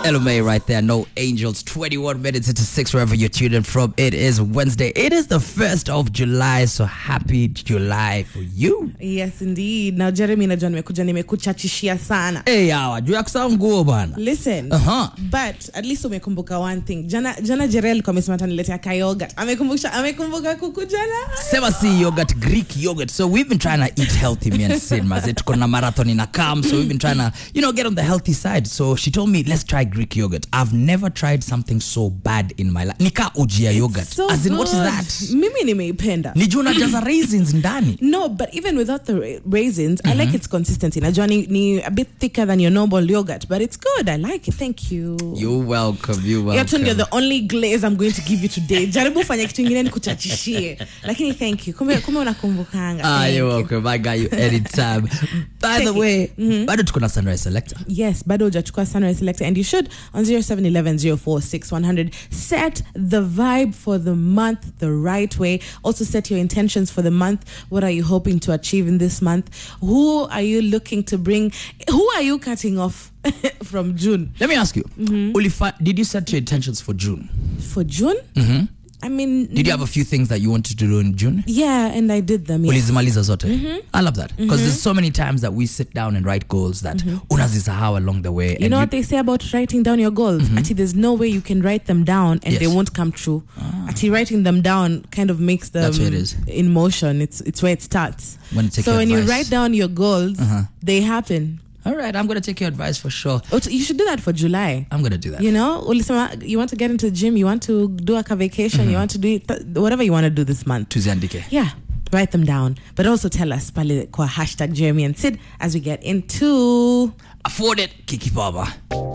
LMA right there. No Angels. 21 minutes into 6 wherever you're tuned in from. It is Wednesday. It is the 1st of July. So happy July for you. Yes, indeed. Now, Jeremy na John nimekuchachishia sana. Hey, yawa. Juu ya kusahau nguo bana. Listen. But at least umekumbuka one thing. Jana Jerel kwa amesema ataniletea ka yogurt. Amekumbuka kuku jana. Sema si yogurt, Greek yogurt. So we've been trying to eat healthy, me and Sid. Tuko na marathon in a camp. So we've been trying to, get on the healthy side. So she told me, let's try Greek yogurt. I've never tried something so bad in my life. Nika ujia yogurt. So as in, good. what is that? Mimi nimeipenda. Nijuna jaza raisins ndani. No, but even without the raisins, I like its consistency. Najua ni a bit thicker than your normal yogurt, but it's good. I like it. Thank you. You're welcome. You're You're the only glaze I'm going to give you today. Jaribu fanya kitu ingine nikuchachishie. Lakini thank you. Kumbe unakumbukanga. You're welcome. I got you anytime. By the way, bado tuko na Sunrise Selector. Yes, bado hujachukua Sunrise Selector, and you should on 0711046100 set the vibe for the month the right way. Also set your intentions for the month. What are you hoping to achieve in this month? Who are you looking to bring? Who are you cutting off from June? Let me ask you. Did you set your intentions for June? For June? I mean, did you have a few things that you wanted to do in June? Yeah, and I did them. Yes. I love that because there's so many times that we sit down and write goals that unazisahau along the way. You know what they say about writing down your goals? Actually, there's no way you can write them down and they won't come true. Actually, writing them down kind of makes them in motion. It's where it starts. When you write down your goals, they happen. All right, I'm going to take your advice for sure. You should do that for July. I'm going to do that. You want to get into the gym, you want to do a vacation, you want to do whatever you want to do this month. Tuziandike. Yeah, write them down. But also tell us, pale kwa #Jeremy and Sid, as we get into... Afford it, Kiki Baba.